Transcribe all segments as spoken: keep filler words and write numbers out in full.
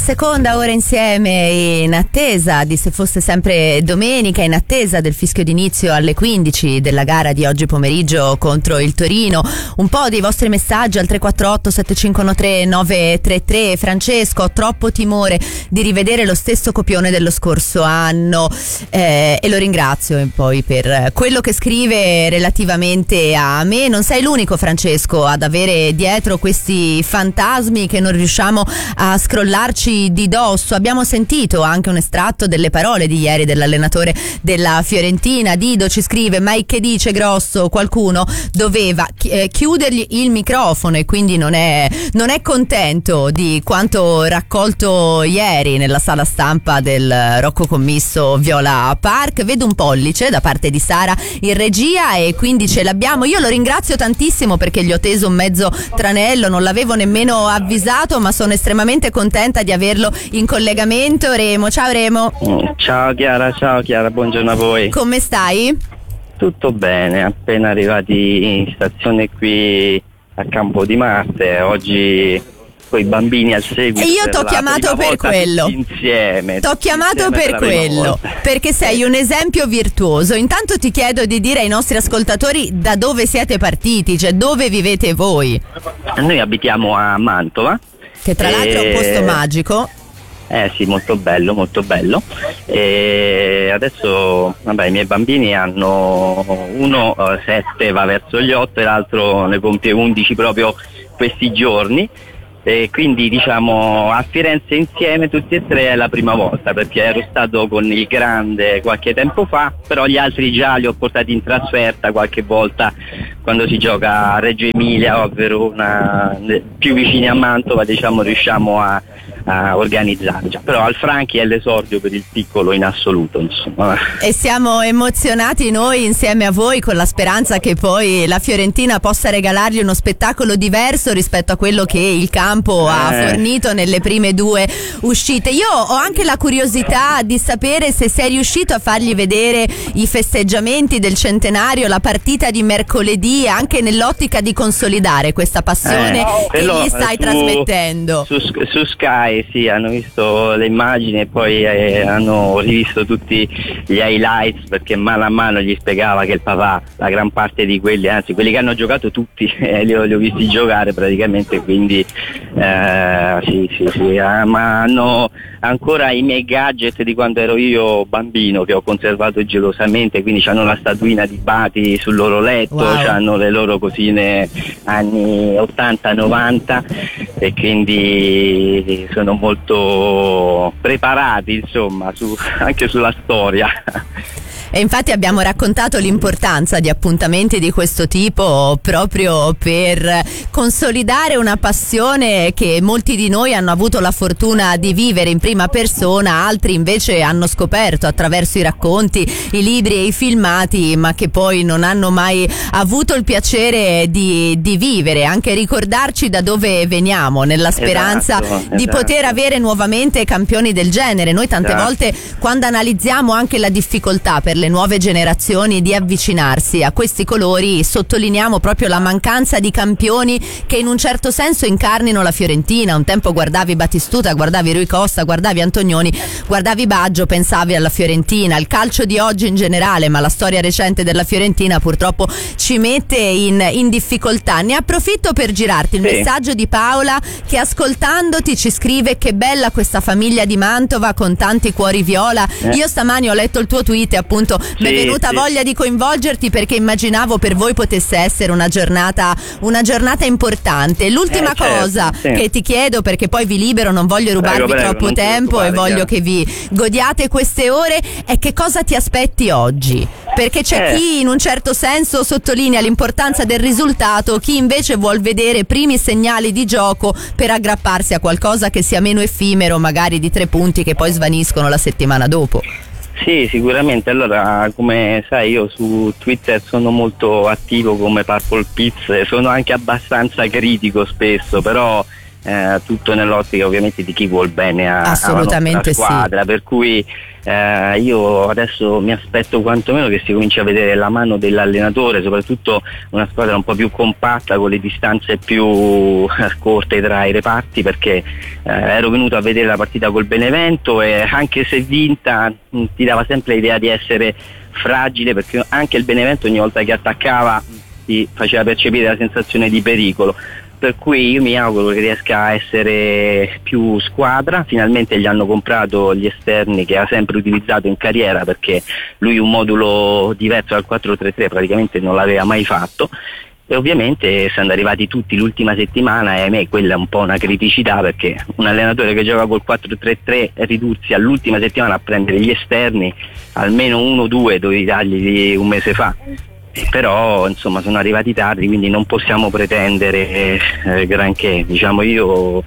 Seconda ora insieme in attesa di Se fosse sempre domenica, in attesa del fischio d'inizio alle quindici della gara di oggi pomeriggio contro il Torino. Un po' dei vostri messaggi al tre quattro otto sette cinque uno tre nove tre tre. Francesco: ho troppo timore di rivedere lo stesso copione dello scorso anno, eh, e lo ringrazio poi per quello che scrive relativamente a me. Non sei l'unico, Francesco, ad avere dietro questi fantasmi che non riusciamo a scrollarci di dosso. Abbiamo sentito anche un estratto delle parole di ieri dell'allenatore della Fiorentina. Dido ci scrive: ma che dice Grosso? Qualcuno doveva chi- chiudergli il microfono, e quindi non è, non è contento di quanto raccolto ieri nella sala stampa del Rocco Commisso Viola Park. Vedo un pollice da parte di Sara in regia e quindi ce l'abbiamo. Io lo ringrazio tantissimo perché gli ho teso un mezzo tranello, non l'avevo nemmeno avvisato, ma sono estremamente contenta di averlo in collegamento. Remo, ciao Remo. Ciao Chiara, ciao Chiara, buongiorno a voi. Come stai? Tutto bene, appena arrivati in stazione qui a Campo di Marte, oggi con i bambini al seguito. E io t'ho chiamato per quello. Insieme. T'ho chiamato insieme per quello, perché sei un esempio virtuoso. Intanto ti chiedo di dire ai nostri ascoltatori da dove siete partiti, cioè dove vivete voi. Noi abitiamo a Mantova, che tra l'altro è un posto magico. Eh sì, molto bello, molto bello. E adesso vabbè, i miei bambini hanno uno sette, va verso gli otto, e l'altro ne compie undici proprio questi giorni. E quindi diciamo a Firenze insieme tutti e tre è la prima volta, perché ero stato con il grande qualche tempo fa, però gli altri già li ho portati in trasferta qualche volta quando si gioca a Reggio Emilia o a Verona, più vicini a Mantova, diciamo riusciamo a, a organizzarci, però al Franchi è l'esordio per il piccolo in assoluto, insomma. E siamo emozionati noi insieme a voi, con la speranza che poi la Fiorentina possa regalargli uno spettacolo diverso rispetto a quello che il campo eh. ha fornito nelle prime due uscite. Io ho anche la curiosità di sapere se sei riuscito a fargli vedere i festeggiamenti del centenario, la partita di mercoledì, anche nell'ottica di consolidare questa passione eh, che gli stai su, trasmettendo. Su, su Sky sì, hanno visto le immagini e poi eh, hanno rivisto tutti gli highlights, perché mano a mano gli spiegava che il papà, la gran parte di quelli, anzi quelli che hanno giocato tutti, eh, li, ho, li ho visti giocare praticamente, quindi eh, sì sì sì, eh, ma hanno ancora i miei gadget di quando ero io bambino, che ho conservato gelosamente, quindi hanno la statuina di Bati sul loro letto, wow. Hanno le loro cosine anni ottanta novanta, e quindi sono molto preparati insomma su, anche sulla storia. E infatti abbiamo raccontato l'importanza di appuntamenti di questo tipo proprio per consolidare una passione che molti di noi hanno avuto la fortuna di vivere in prima persona, altri invece hanno scoperto attraverso i racconti, i libri e i filmati, ma che poi non hanno mai avuto il piacere di, di vivere, anche ricordarci da dove veniamo, nella speranza esatto, di esatto. poter avere nuovamente campioni del genere. Noi tante esatto. volte, quando analizziamo anche la difficoltà per le nuove generazioni di avvicinarsi a questi colori, sottolineiamo proprio la mancanza di campioni che in un certo senso incarnino la Fiorentina. Un tempo guardavi Battistuta, guardavi Rui Costa, guardavi Antonioni, guardavi Baggio, pensavi alla Fiorentina. Il calcio di oggi in generale, ma la storia recente della Fiorentina purtroppo ci mette in, in difficoltà. Ne approfitto per girarti il sì. messaggio di Paola, che ascoltandoti ci scrive: che bella questa famiglia di Mantova con tanti cuori viola. eh. Io stamani ho letto il tuo tweet e appunto mi è venuta sì. voglia di coinvolgerti, perché immaginavo per voi potesse essere una giornata una giornata importante. L'ultima eh, certo, cosa sì. che ti chiedo, perché poi vi libero, non voglio rubarvi prego, prego, troppo tempo e voglio chiaro. che vi godiate queste ore, è che cosa ti aspetti oggi? Perché c'è eh. chi in un certo senso sottolinea l'importanza del risultato, chi invece vuol vedere primi segnali di gioco per aggrapparsi a qualcosa che sia meno effimero, magari di tre punti che poi svaniscono la settimana dopo. Sì, sicuramente. Allora, come sai, io su Twitter sono molto attivo come Purple Pizz, sono anche abbastanza critico spesso, però eh, tutto nell'ottica ovviamente di chi vuol bene a, assolutamente alla squadra, sì. Per cui eh, io adesso mi aspetto quantomeno che si cominci a vedere la mano dell'allenatore, soprattutto una squadra un po' più compatta con le distanze più corte tra i reparti, perché eh, ero venuto a vedere la partita col Benevento e anche se vinta mh, ti dava sempre l'idea di essere fragile, perché anche il Benevento ogni volta che attaccava ti faceva percepire la sensazione di pericolo, per cui io mi auguro che riesca a essere più squadra. Finalmente gli hanno comprato gli esterni che ha sempre utilizzato in carriera, perché lui un modulo diverso dal quattro tre tre praticamente non l'aveva mai fatto, e ovviamente essendo arrivati tutti l'ultima settimana, e a me quella è un po' una criticità, perché un allenatore che gioca col quattro tre tre ridursi all'ultima settimana a prendere gli esterni, almeno uno o due dovevi dargli un mese fa, però insomma sono arrivati tardi, quindi non possiamo pretendere eh, granché. Diciamo, io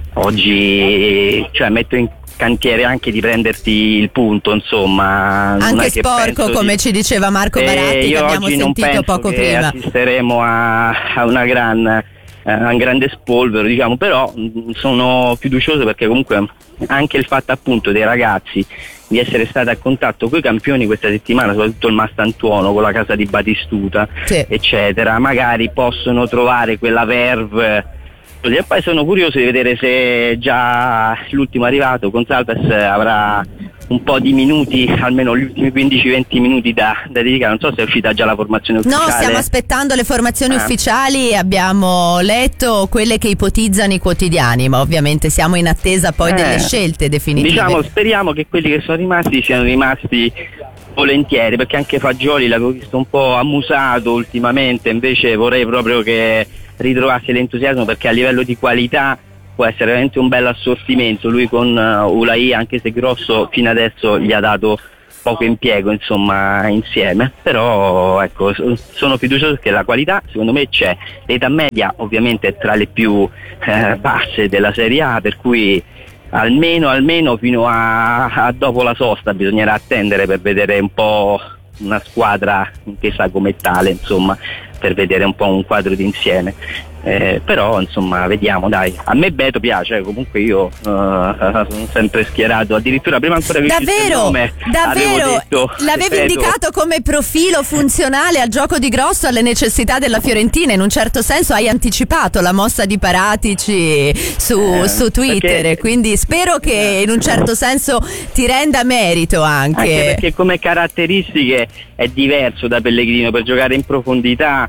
oggi cioè metto in cantiere anche di prenderti il punto, insomma, anche sporco, come di... ci diceva Marco Baratti, eh, che abbiamo oggi sentito non poco che prima. Assisteremo a, a una gran eh, a un grande spolvero, diciamo, però mh, sono fiducioso, perché comunque anche il fatto appunto dei ragazzi di essere stati a contatto con i campioni questa settimana, soprattutto il Mastantuono con la casa di Batistuta, sì, eccetera, magari possono trovare quella verve. E poi sono curioso di vedere se già l'ultimo arrivato, Gonzalez, avrà un po' di minuti, almeno gli ultimi quindici venti minuti da, da dedicare. Non so se è uscita già la formazione ufficiale. No, stiamo aspettando le formazioni ah. ufficiali, abbiamo letto quelle che ipotizzano i quotidiani, ma ovviamente siamo in attesa poi eh, delle scelte definitive. Diciamo, speriamo che quelli che sono rimasti siano rimasti volentieri, perché anche Fagioli l'avevo visto un po' ammusato ultimamente, invece vorrei proprio che ritrovasse l'entusiasmo, perché a livello di qualità può essere veramente un bel assortimento. Lui con uh, Ulai, anche se grosso, fino adesso gli ha dato poco impiego, insomma, insieme, però ecco, sono fiducioso che la qualità secondo me c'è. L'età media ovviamente è tra le più eh, basse della Serie A, per cui almeno almeno fino a, a dopo la sosta bisognerà attendere per vedere un po' una squadra intesa come tale, insomma, per vedere un po' un quadro d'insieme. Eh, però insomma vediamo, dai, a me Beto piace, comunque io uh, sono sempre schierato, addirittura prima ancora che davvero, il nome, davvero detto, l'avevi indicato come profilo funzionale al gioco di Grosso, alle necessità della Fiorentina. In un certo senso hai anticipato la mossa di Paratici su, eh, su Twitter, perché, quindi spero che in un certo senso ti renda merito anche, anche perché come caratteristiche è diverso da Pellegrino, per giocare in profondità.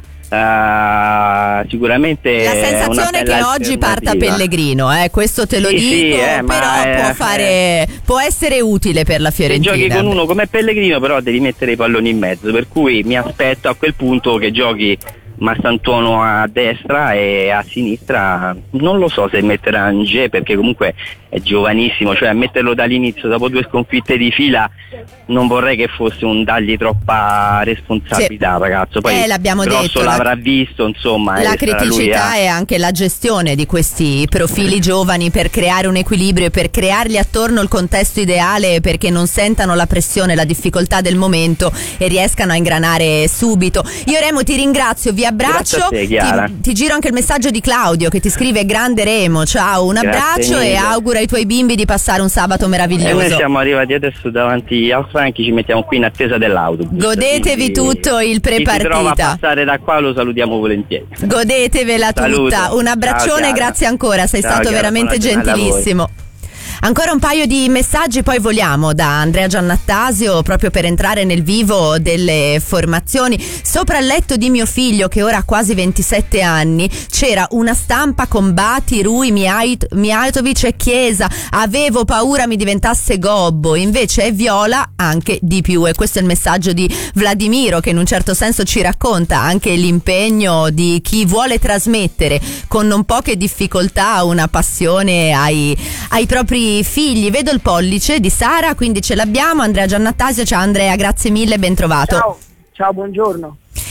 Uh, sicuramente la sensazione è che oggi parta Pellegrino, eh, questo te lo sì, dico, sì, eh, però eh, può fare eh, può essere utile per la Fiorentina. Se giochi con uno come Pellegrino, però devi mettere i palloni in mezzo, per cui mi aspetto a quel punto che giochi Mastantuono a destra e a sinistra. Non lo so se metterà Angé, perché comunque è giovanissimo, cioè metterlo dall'inizio dopo due sconfitte di fila non vorrei che fosse un dargli troppa responsabilità, sì, ragazzo. Poi eh, l'abbiamo Grosso detto, l'avrà la, visto, insomma. La criticità a... è anche la gestione di questi profili giovani per creare un equilibrio e per creargli attorno il contesto ideale, perché non sentano la pressione, la difficoltà del momento e riescano a ingranare subito. Io Remo ti ringrazio, vi abbraccio, te, ti, ti giro anche il messaggio di Claudio che ti scrive: grande Remo, ciao, un Grazie abbraccio mille. E augura ai tuoi bimbi di passare un sabato meraviglioso. E noi siamo arrivati adesso davanti al Franchi, ci mettiamo qui in attesa dell'autobus. Godetevi tutto il pre-partita. Chi si trova a passare da qua lo salutiamo volentieri. Godetevela tutta. Saluto. Un abbraccione, ciao, grazie ancora, sei ciao, stato Chiara, veramente gentilissimo. Ancora un paio di messaggi, poi voliamo da Andrea Giannattasio proprio per entrare nel vivo delle formazioni. Sopra il letto di mio figlio, che ora ha quasi ventisette anni, c'era una stampa con Bati, Rui, Mijait- Mijatovic e Chiesa. Avevo paura mi diventasse gobbo, invece è viola anche di più. E questo è il messaggio di Vladimiro, che in un certo senso ci racconta anche l'impegno di chi vuole trasmettere con non poche difficoltà una passione ai, ai propri figli. Vedo il pollice di Sara, quindi ce l'abbiamo. Andrea Giannattasio, ciao Andrea, grazie mille, ben trovato. Ciao, ciao, buongiorno.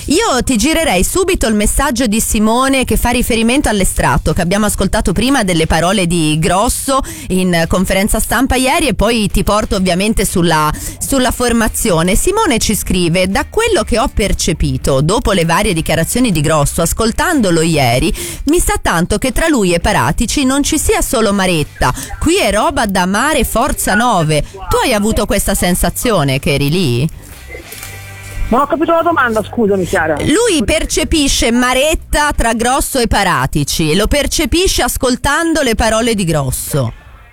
Io ti girerei subito il messaggio di Simone che fa riferimento all'estratto che abbiamo ascoltato prima delle parole di Grosso in conferenza stampa ieri, e poi ti porto ovviamente sulla, sulla formazione. Simone ci scrive: da quello che ho percepito dopo le varie dichiarazioni di Grosso, ascoltandolo ieri, mi sa tanto che tra lui e Paratici non ci sia solo Maretta, qui è roba da mare forza nove. Tu hai avuto questa sensazione che eri lì? Non ho capito la domanda, scusami Chiara. Lui percepisce Maretta tra Grosso e Paratici, lo percepisce ascoltando le parole di Grosso?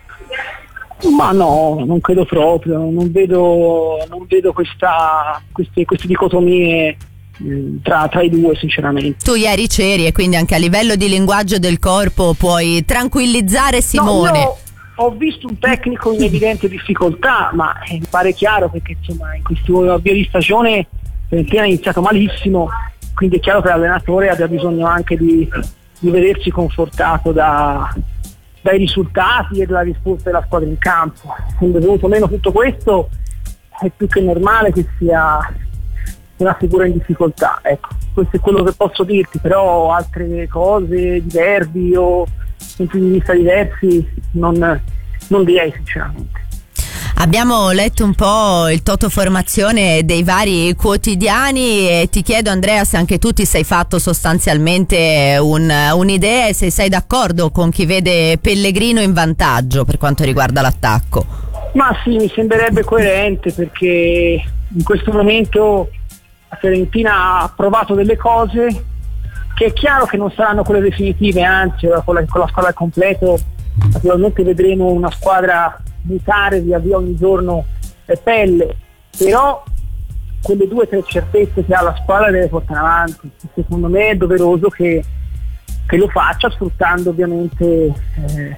Ma no, non credo proprio, non vedo, non vedo questa, queste, queste dicotomie tra, tra i due, sinceramente. Tu ieri c'eri e quindi anche a livello di linguaggio del corpo puoi tranquillizzare Simone. No, ho visto un tecnico in evidente difficoltà, ma mi pare chiaro perché insomma in questo avvio di stagione Fiorentina ha iniziato malissimo, quindi è chiaro che l'allenatore abbia bisogno anche di, di vedersi confortato da, dai risultati e dalla risposta della squadra in campo. Quindi è venuto meno tutto questo, è più che normale che sia una figura in difficoltà, ecco, questo è quello che posso dirti, però altre cose, diverbi o punti di vista diversi non, non direi sinceramente. Abbiamo letto un po' il toto formazione dei vari quotidiani e ti chiedo, Andrea, se anche tu ti sei fatto sostanzialmente un, un'idea e se sei d'accordo con chi vede Pellegrino in vantaggio per quanto riguarda l'attacco. Ma sì, mi sembrerebbe coerente perché in questo momento la Fiorentina ha provato delle cose che è chiaro che non saranno quelle definitive, anzi con la, con la squadra al completo naturalmente vedremo una squadra mutare via via ogni giorno le pelle, però quelle due o tre certezze che ha la squadra deve portare avanti. Secondo me è doveroso che, che lo faccia sfruttando ovviamente eh,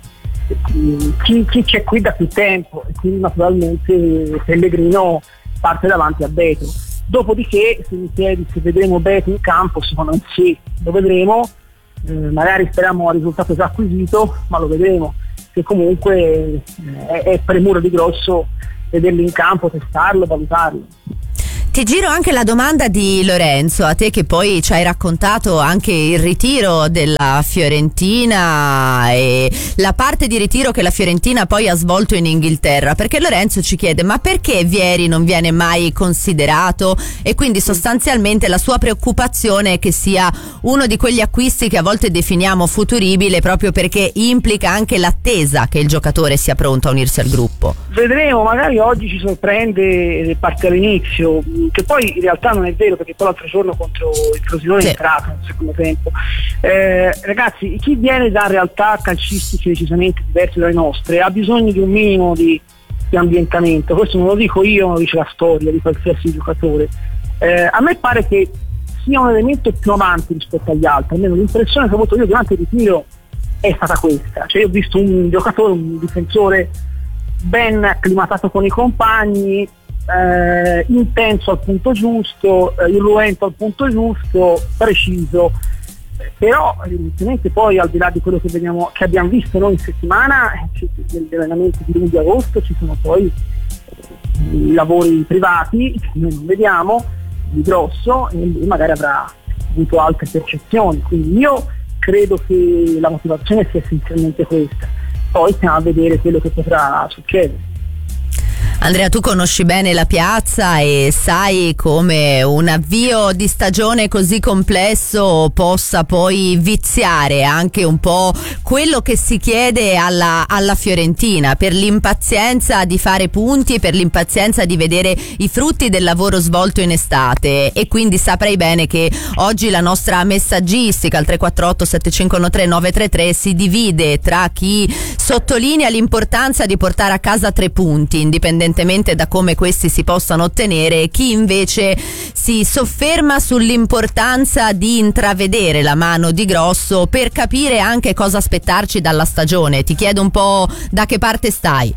chi, chi c'è qui da più tempo, e quindi naturalmente Pellegrino parte davanti a Beto. Dopodiché se mi chiedi se vedremo Beto in campo, secondo me sì, lo vedremo, eh, magari speriamo al risultato già acquisito, ma lo vedremo, che comunque eh, è, è premura di Grosso vederlo in campo, testarlo, valutarlo. Ti giro anche la domanda di Lorenzo, a te che poi ci hai raccontato anche il ritiro della Fiorentina e la parte di ritiro che la Fiorentina poi ha svolto in Inghilterra, perché Lorenzo ci chiede: ma perché Vieri non viene mai considerato? E quindi sostanzialmente la sua preoccupazione è che sia uno di quegli acquisti che a volte definiamo futuribile, proprio perché implica anche l'attesa che il giocatore sia pronto a unirsi al gruppo. Vedremo, magari oggi ci sorprende e parte all'inizio, che poi in realtà non è vero, perché poi l'altro giorno contro il Frosinone sì. È entrato nel secondo tempo. Eh, ragazzi, chi viene da realtà calcistiche decisamente diverse dalle nostre ha bisogno di un minimo di, di ambientamento. Questo non lo dico io, lo dice la storia di qualsiasi giocatore. Eh, a me pare che sia un elemento più avanti rispetto agli altri, almeno l'impressione che ho avuto io durante il ritiro è stata questa. Cioè io ho visto un giocatore, un difensore ben acclimatato con i compagni, Eh, intenso al punto giusto, eh, irruento al punto giusto, preciso, però evidentemente poi al di là di quello che, vediamo, che abbiamo visto noi in settimana, eh, degli allenamenti di luglio e agosto ci sono poi eh, i lavori privati che noi non vediamo di Grosso, e lui magari avrà avuto altre percezioni, quindi io credo che la motivazione sia essenzialmente questa, poi stiamo a vedere quello che potrà succedere. Andrea, tu conosci bene la piazza e sai come un avvio di stagione così complesso possa poi viziare anche un po' quello che si chiede alla, alla Fiorentina, per l'impazienza di fare punti, per l'impazienza di vedere i frutti del lavoro svolto in estate, e quindi saprai bene che oggi la nostra messaggistica al tre quattro otto sette cinque uno tre nove tre tre si divide tra chi sottolinea l'importanza di portare a casa tre punti indipendentemente da come questi si possano ottenere, e chi invece si sofferma sull'importanza di intravedere la mano di Grosso per capire anche cosa aspettarci dalla stagione. Ti chiedo un po' da che parte stai.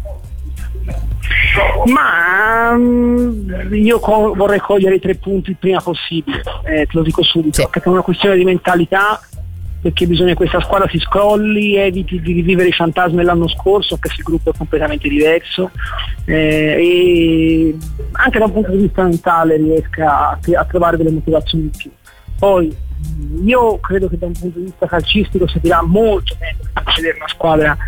Ma um, io co- vorrei cogliere i tre punti il prima possibile, eh, te lo dico subito, sì. Perché è una questione di mentalità, perché bisogna che questa squadra si scrolli, eviti di rivivere i fantasmi dell'anno scorso, perché il gruppo è completamente diverso, eh, e anche da un punto di vista mentale riesca a, a trovare delle motivazioni in più. Poi io credo che da un punto di vista calcistico servirà molto tempo per vedere una squadra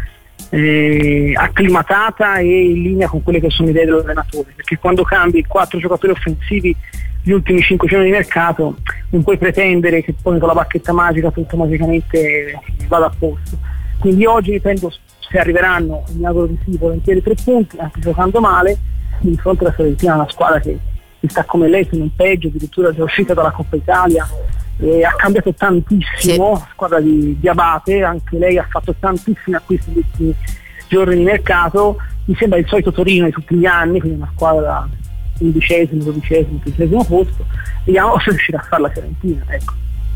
eh, acclimatata e in linea con quelle che sono le idee dell'allenatore, perché quando cambi quattro giocatori offensivi gli ultimi cinque giorni di mercato non puoi pretendere che poi con la bacchetta magica tutto magicamente vada a posto. Quindi oggi dipendo se arriveranno, mi auguro di sì, volentieri tre punti, anche giocando male, di fronte alla Fiorentina, una squadra che, che sta come lei, se non peggio, addirittura già uscita dalla Coppa Italia, e ha cambiato tantissimo, sì. Squadra di, di Abate, anche lei ha fatto tantissimi acquisti negli ultimi giorni di mercato, mi sembra il solito Torino di tutti gli anni, quindi una squadra undicesimo, dodicesimo, quindicesimo posto, vediamo se riuscirà a fare la Fiorentina, ecco.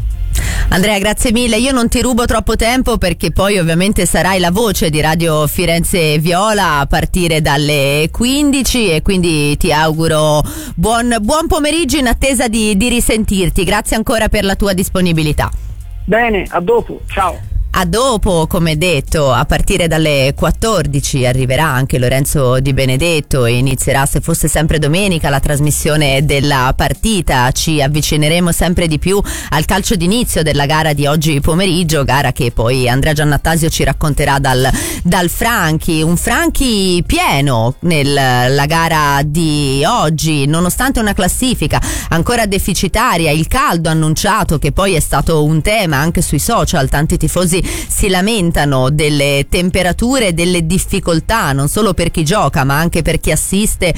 Andrea, grazie mille, io non ti rubo troppo tempo perché poi ovviamente sarai la voce di Radio Firenze Viola a partire dalle quindici e quindi ti auguro buon, buon pomeriggio in attesa di, di risentirti. Grazie ancora per la tua disponibilità. Bene, a dopo, ciao. A dopo, come detto, a partire dalle quattordici arriverà anche Lorenzo Di Benedetto e inizierà, se fosse sempre domenica, la trasmissione della partita. Ci avvicineremo sempre di più al calcio d'inizio della gara di oggi pomeriggio, gara che poi Andrea Giannattasio ci racconterà dal, dal Franchi. Un Franchi pieno nella gara di oggi, nonostante una classifica ancora deficitaria, il caldo annunciato che poi è stato un tema anche sui social, tanti tifosi si lamentano delle temperature, delle difficoltà non solo per chi gioca ma anche per chi assiste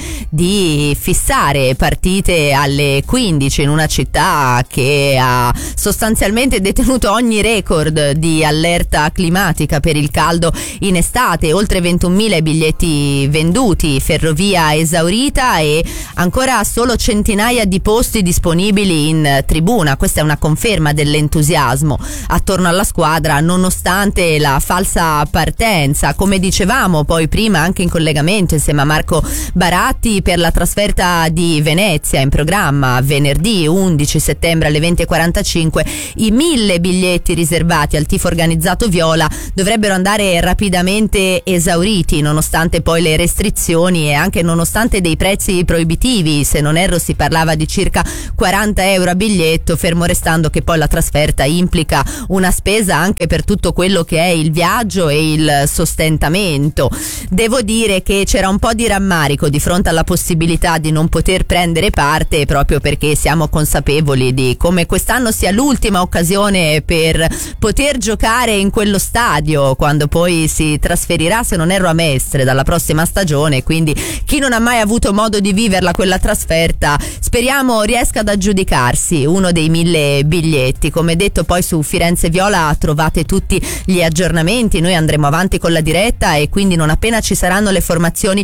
di fissare partite alle quindici in una città che ha sostanzialmente detenuto ogni record di allerta climatica per il caldo in estate, oltre ventunomila biglietti venduti, ferrovia esaurita e ancora solo centinaia di posti disponibili in tribuna. Questa è una conferma dell'entusiasmo attorno alla squadra nonostante la falsa partenza, come dicevamo poi prima anche in collegamento insieme a Marco Baratti per la trasferta di Venezia in programma venerdì undici settembre alle venti e quarantacinque. I mille biglietti riservati al tifo organizzato viola dovrebbero andare rapidamente esauriti nonostante poi le restrizioni e anche nonostante dei prezzi proibitivi. Se non erro si parlava di circa quaranta euro a biglietto, fermo restando che poi la trasferta implica una spesa anche per tutto quello che è il viaggio e il sostentamento. Devo dire che c'era un po' di rammarico di fronte alla possibilità di non poter prendere parte, proprio perché siamo consapevoli di come quest'anno sia l'ultima occasione per poter giocare in quello stadio quando poi si trasferirà, se non erro, a Mestre dalla prossima stagione, quindi chi non ha mai avuto modo di viverla quella trasferta speriamo riesca ad aggiudicarsi uno dei mille biglietti. Come detto, poi su Firenze Viola trovate tutti gli aggiornamenti, noi andremo avanti con la diretta e quindi non appena ci saranno le formazioni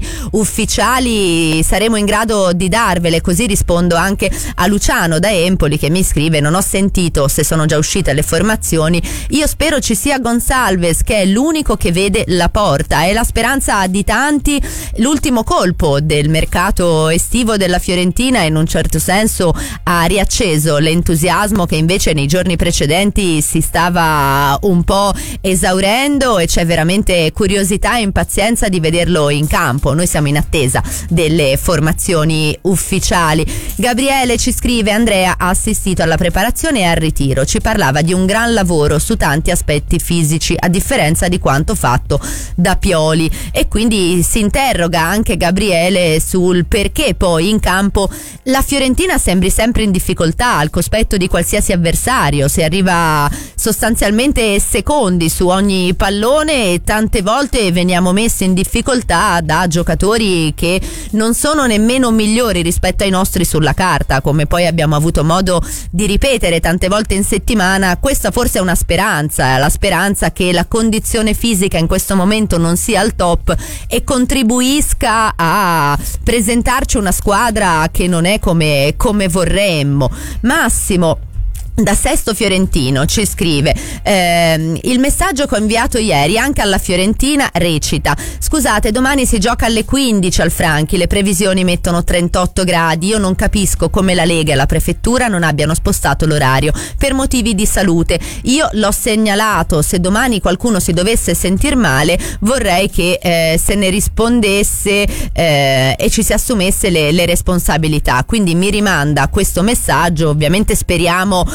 ufficiali saremo in grado di darvele. Così rispondo anche a Luciano da Empoli che mi scrive: non ho sentito se sono già uscite le formazioni, io spero ci sia Gonçalves che è l'unico che vede la porta, è la speranza di tanti, l'ultimo colpo del mercato estivo della Fiorentina in un certo senso ha riacceso l'entusiasmo che invece nei giorni precedenti si stava un po' esaurendo e c'è veramente curiosità e impazienza di vederlo in campo. Noi siamo in attesa delle formazioni ufficiali. Gabriele ci scrive: Andrea ha assistito alla preparazione e al ritiro, ci parlava di un gran lavoro su tanti aspetti fisici a differenza di quanto fatto da Pioli e quindi si interroga anche Gabriele sul perché poi in campo la Fiorentina sembri sempre in difficoltà al cospetto di qualsiasi avversario, si arriva sostanzialmente secondi su ogni pallone e tante volte veniamo messi in difficoltà da giocatori che non sono nemmeno migliori rispetto ai nostri sulla carta, come poi abbiamo avuto modo di ripetere tante volte in settimana. Questa forse è una speranza, la speranza che la condizione fisica in questo momento non sia al top e contribuisca a presentarci una squadra che non è come, come vorremmo. Massimo da Sesto Fiorentino ci scrive: ehm, il messaggio che ho inviato ieri anche alla Fiorentina recita: scusate, domani si gioca alle quindici al Franchi, le previsioni mettono trentotto gradi, io non capisco come la Lega e la prefettura non abbiano spostato l'orario per motivi di salute, io l'ho segnalato, se domani qualcuno si dovesse sentir male vorrei che eh, se ne rispondesse eh, e ci si assumesse le, le responsabilità. Quindi mi rimanda questo messaggio, ovviamente speriamo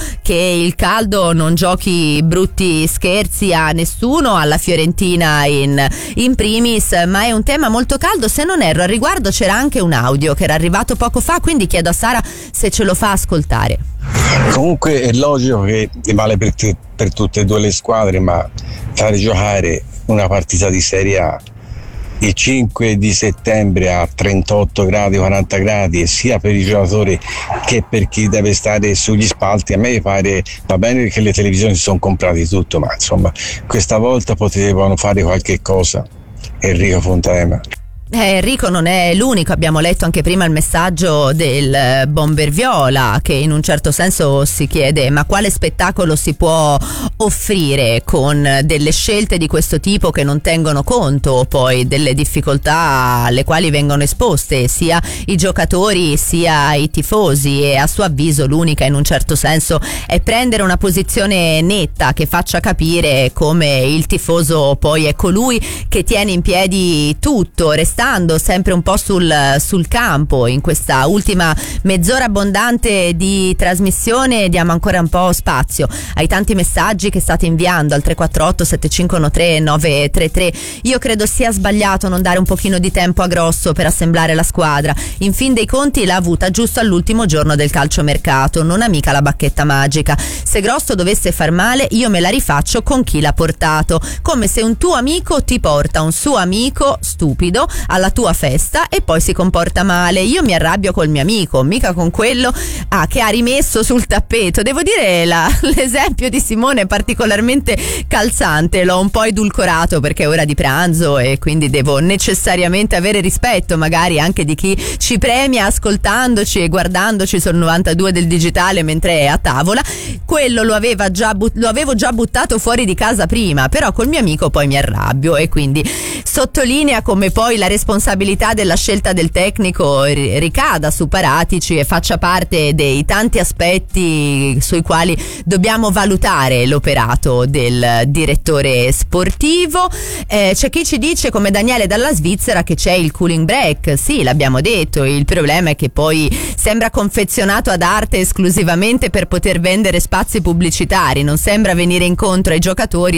che il caldo non giochi brutti scherzi a nessuno, alla Fiorentina in, in primis, ma è un tema molto caldo. Se non erro, al riguardo c'era anche un audio che era arrivato poco fa, quindi chiedo a Sara se ce lo fa ascoltare. Comunque è logico che vale per, te, per tutte e due le squadre, ma fare giocare una partita di Serie A il cinque di settembre a trentotto gradi, quaranta gradi, e sia per i giocatori che per chi deve stare sugli spalti, a me pare, va bene che le televisioni si sono comprate tutto, ma insomma questa volta potevano fare qualche cosa. Enrico Fontaema. Eh, Enrico non è l'unico, abbiamo letto anche prima il messaggio del Bomber Viola, che in un certo senso si chiede: ma quale spettacolo si può offrire con delle scelte di questo tipo che non tengono conto poi delle difficoltà alle quali vengono esposte sia i giocatori sia i tifosi? E a suo avviso l'unica in un certo senso è prendere una posizione netta che faccia capire come il tifoso poi è colui che tiene in piedi tutto, restando sempre un po' sul, sul campo. In questa ultima mezz'ora abbondante di trasmissione diamo ancora un po' spazio ai tanti messaggi che state inviando al tre quattro otto sette cinque uno tre nove tre tre. Io credo sia sbagliato non dare un pochino di tempo a Grosso per assemblare la squadra. In fin dei conti l'ha avuta giusto all'ultimo giorno del calciomercato, non ha mica la bacchetta magica. Se Grosso dovesse far male, io me la rifaccio con chi l'ha portato, come se un tuo amico ti porta un suo amico stupido alla tua festa e poi si comporta male. Io mi arrabbio col mio amico, mica con quello ah, che ha rimesso sul tappeto. Devo dire la, l'esempio di Simone è particolarmente calzante, l'ho un po' edulcorato perché è ora di pranzo e quindi devo necessariamente avere rispetto magari anche di chi ci premia ascoltandoci e guardandoci sul novantadue del digitale mentre è a tavola. Quello lo, aveva già but- lo avevo già buttato fuori di casa prima, però col mio amico poi mi arrabbio, e quindi sottolinea come poi la responsabilità della scelta del tecnico ricada su Paratici e faccia parte dei tanti aspetti sui quali dobbiamo valutare l'operato del direttore sportivo. Eh, c'è chi ci dice, come Daniele dalla Svizzera, che c'è il cooling break. Sì, l'abbiamo detto, il problema è che poi sembra confezionato ad arte esclusivamente per poter vendere spazi pubblicitari, non sembra venire incontro ai giocatori